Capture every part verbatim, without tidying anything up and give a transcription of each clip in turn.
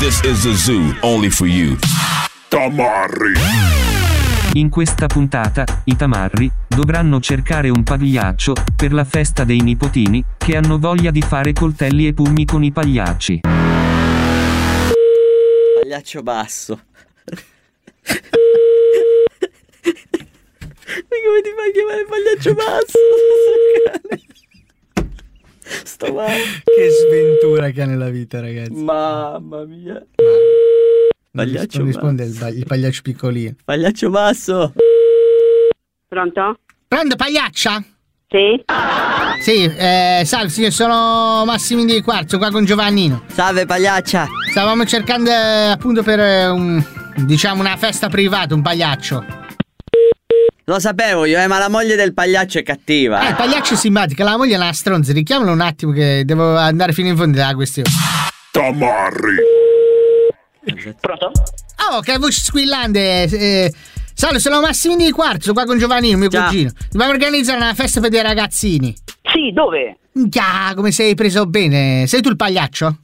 This is a zoo only for you. Tamarri. In questa puntata, i tamarri dovranno cercare un pagliaccio per la festa dei nipotini che hanno voglia di fare coltelli e pugni con i pagliacci. Pagliaccio basso. Ma come ti fai chiamare pagliaccio basso? Sto male. Che sventura che ha nella vita, ragazzi. Mamma mia. Non Pagliaccio non risponde basso. il, ba- il pagliaccio piccolino. Pagliaccio basso. Pronto? Prendo pagliaccia? Sì? Sì, eh, salve signor, sono Massimino di Quarzo, qua con Giovannino. Salve pagliaccia. Stavamo cercando eh, appunto per eh, un, diciamo una festa privata, un pagliaccio. Lo sapevo io, eh, ma la moglie del pagliaccio è cattiva. Eh, il pagliaccio è simpatica, la moglie è una stronza, richiamalo un attimo che devo andare fino in fondo della questione. Tamarri. Pronto? Oh, che voce squillante! Eh, salve, sono Massimino di Quarzo, qua con Giovannino, mio Ciao. cugino. Dobbiamo organizzare una festa per dei ragazzini. Sì, dove? Minchia, come sei preso bene? Sei tu il pagliaccio?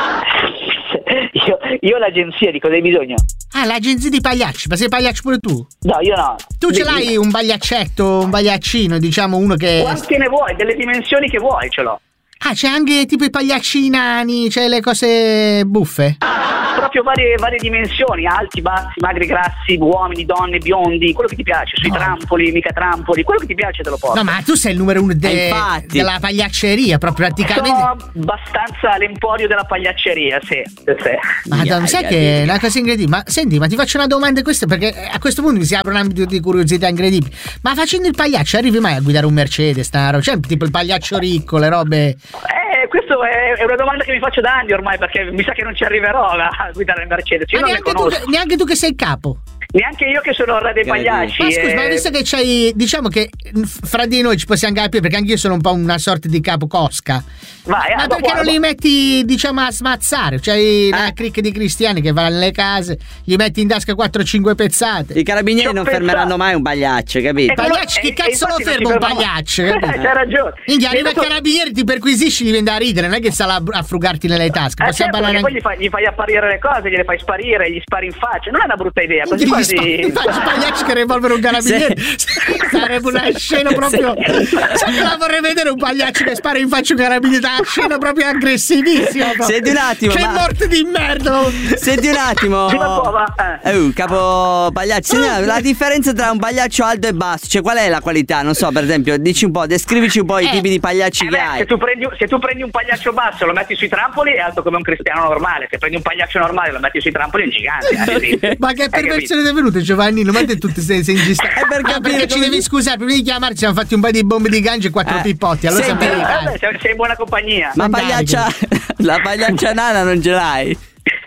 Io, io ho l'agenzia, di cosa hai bisogno? Ah, l'agenzia di pagliacci, ma sei pagliaccio pure tu? No, io no. Tu ce Di- l'hai un pagliaccetto, un pagliaccino, diciamo uno che... Quante ne vuoi? Delle dimensioni che vuoi ce l'ho. Ah, c'è anche tipo i pagliacci nani, c'è le cose buffe? Proprio varie, varie dimensioni, alti, bassi, magri, grassi, uomini, donne, biondi, quello che ti piace, sui No. trampoli, mica trampoli, quello che ti piace te lo porto. No, ma tu sei il numero uno de- Eh, infatti. della pagliacceria, proprio praticamente... Sono abbastanza l'emporio della pagliacceria, sì. sì. Madonna, Ia, sai ia, che ia. è una cosa incredibile? Ma senti, ma ti faccio una domanda questa perché a questo punto mi si apre un ambito di curiosità incredibile. Ma facendo il pagliaccio arrivi mai a guidare un Mercedes, sta roba? Cioè, tipo il pagliaccio ricco, le robe... Eh, questo è, è una domanda che mi faccio da anni ormai, perché mi sa che non ci arriverò a guidare il Mercedes. Io Ma non le neanche tu, conosco. che, neanche tu che sei il capo. Neanche io che sono il re dei Che pagliacci. Ma scusa, eh, ma visto che c'hai, diciamo che f- fra di noi ci possiamo capire, perché anche io sono un po' una sorta di capo cosca. Vai, Ma ah, perché dopo- non li metti, diciamo, a smazzare? C'hai una cricca di cristiani che vanno nelle case, gli metti in tasca quattro cinque pezzate. I carabinieri Ci ho non pensato. fermeranno mai un pagliaccio, capito? Eh, quello- Pagliacci, chi e- e cazzo lo infatti non ferma si un ferma mai. pagliaccio? Eh, capito? c'hai ragione. Minchia, arriva il Venuto- carabinieri, ti perquisisci, gli viene da ridere, non è che sta là a frugarti nelle tasche. Eh, Possiamo certo, parlare perché anche... poi gli fai, gli fai apparire le cose, gliele fai sparire, gli spari in faccia. Non è una brutta idea, così Gli quasi... spa- faccio pagliacci che rivolvere un carabiniere. Sarebbe una scena proprio. Se la vorrei vedere un pagliaccio che spara in faccia un carabiniere, una scena proprio aggressivissima. proprio. Senti un attimo, Che ma- morte di merda. Senti un attimo. Sì, ma prova, eh. Eh, uh, capo pagliaccio, senti, la differenza tra un pagliaccio alto e basso, cioè qual è la qualità? Non so, per esempio, dici un po', descrivici un po' i Eh. tipi di pagliacci Eh che beh, hai. se, tu prendi, se tu prendi un pagliaccio basso lo metti sui trampoli è alto come un cristiano normale. Se prendi un pagliaccio normale lo metti sui trampoli è un gigante. eh, sì. Ma che Hai perversione è venuta, Giovannino? Ma te tutti sei, sei ingestato. È per Ah, capire perché ci come- devi scusare, prima di chiamarci ci siamo fatti un paio di bombe di gancio e quattro Eh. pippotti. Allora Senti, siamo capito? arrivati. Eh, beh, sei, sei in buona compagnia. Ma Andare, pagliaccia, la pagliaccia nana non ce l'hai?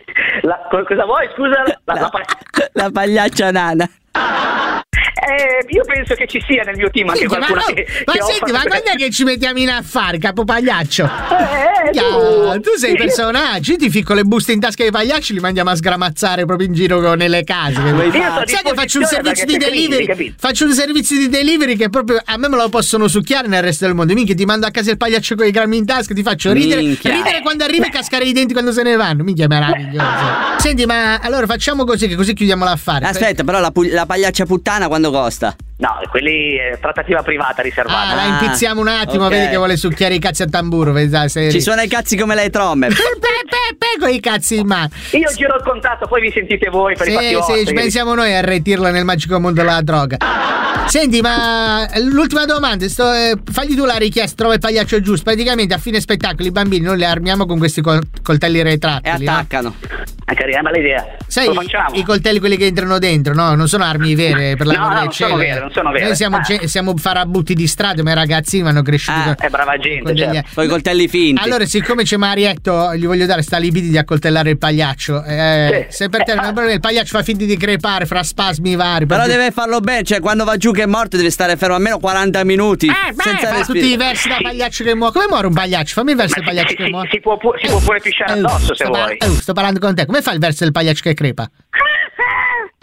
La- co- cosa vuoi, scusa? La- la pa- La pagliaccia nana. eh, io penso che ci sia nel mio team anche Minchia, ma qualcuno no, che, ma che senti, offre- ma quando è che ci mettiamo in affari, capo pagliaccio? Eh, eh, Minchia, tu sei sì. personaggio, io ti ficco le buste in tasca ai pagliacci, li mandiamo a sgramazzare proprio in giro con- nelle case. Vuoi Io sto a Sai che faccio un disposizione servizio di perché c'è crisi, delivery? capito? Faccio un servizio di delivery che proprio a me me lo possono succhiare nel resto del mondo. Minchia, ti mando a casa il pagliaccio con i grammi in tasca, ti faccio ridere, Minchia. ridere quando arrivi e cascare i denti quando se ne vanno. Minchia, è meraviglioso. Senti, ma allora facciamo così, che così chiudiamo l'affare. Aspetta, però la, pu- la pagliaccia puttana quando costa? No, quelli è trattativa privata riservata. Ah, la Ah, impizziamo un attimo, ok. vedi che vuole succhiare i cazzi a tamburo. Vedi, dai, sei- Ci suona i cazzi come le trombe. Pe, pe, pe, con i cazzi in mano. Io giro il contatto, poi vi sentite voi per i fatti Sì, vostri. sì, ci pensiamo noi a retirla nel magico mondo della droga. Senti, ma l'ultima domanda, sto, eh, fagli tu la richiesta, trova il pagliaccio giusto. Praticamente a fine spettacolo i bambini noi li armiamo con questi col- coltelli retrattili. E no? attaccano. È carina, bella idea. Sai, Lo facciamo. i coltelli quelli che entrano dentro, no? Non sono armi vere per la No, no, non sono vere, non sono vere. Noi siamo, Ah. ge- siamo farabutti di strada, ma i ragazzini vanno cresciuti Ah, con- È brava gente, con degli- certo. Poi i coltelli finti. Allora, siccome c'è Marietto, gli voglio dare sta libidi di accoltellare il pagliaccio. Eh, Sì. Se per te Eh, non è un problema, il pagliaccio fa finta di crepare fra spasmi vari. Però per- deve farlo bene, cioè quando va giù che è morto deve stare fermo almeno quaranta minuti. Eh, beh, senza fa respirare. tutti i versi da pagliaccio che muore. Come muore un pagliaccio? Fammi il verso del Ma si, pagliaccio si- che muore. si può, pu- si può pure pisciare Eh, addosso se sto vuoi. par- eh, sto parlando con te. Come fa il verso del pagliaccio che crepa?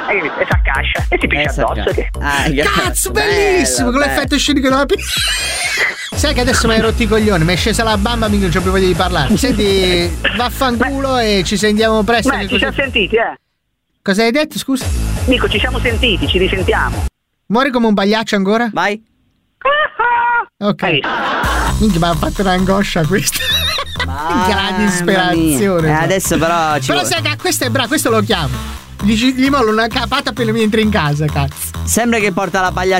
E, e si accascia e si piscia Eh, addosso. sacca- Che... Ah, Cazzo, bello, bellissimo! Con bello. l'effetto scenico della pi- Sai che adesso mi hai rotto i coglioni, mi è scesa la bamba, mica non c'ho più voglia di parlare. Senti, vaffanculo e ci sentiamo presto. Beh, che ci così- siamo sentiti, eh. Cosa hai detto, scusa? Dico, ci siamo sentiti, ci risentiamo. Muori come un pagliaccio ancora? Vai. Ok. Hai visto? Minchia, mi ha fatto un'angoscia questa. Che disperazione. Eh, adesso però ci Però vuole- sai che questo è bravo, questo lo chiamo. Dici, gli mollo una capata appena mi entri in casa, cazzo. Sembra che porta la paglia